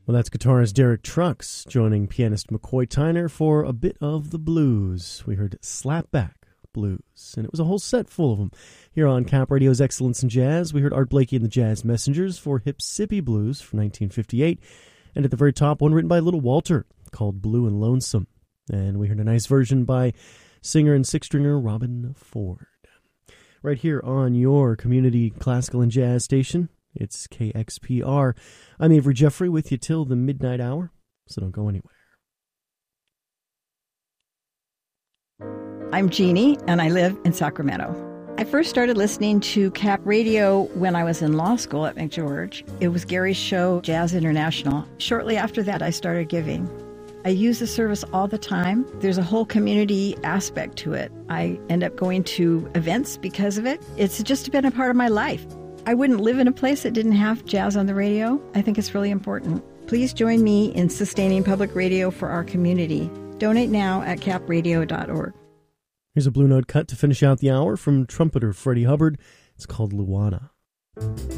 Well, that's guitarist Derek Trucks joining pianist McCoy Tyner for a bit of the blues. We heard Slapback Blues, and it was a whole set full of them. Here on Cap Radio's Excellence in Jazz, we heard Art Blakey and the Jazz Messengers for Hipsippi Blues from 1958, and at the very top, one written by Little Walter called Blue and Lonesome. And we heard a nice version by singer and six-stringer Robin Ford. Right here on your community classical and jazz station, it's KXPR. I'm Avery Jeffrey with you till the midnight hour, so don't go anywhere. I'm Jeannie, and I live in Sacramento. I first started listening to Cap Radio when I was in law school at McGeorge. It was Gary's show, Jazz International. Shortly after that, I started giving. I use the service all the time. There's a whole community aspect to it. I end up going to events because of it. It's just been a part of my life. I wouldn't live in a place that didn't have jazz on the radio. I think it's really important. Please join me in sustaining public radio for our community. Donate now at capradio.org. Here's a Blue Note cut to finish out the hour from trumpeter Freddie Hubbard. It's called Luana.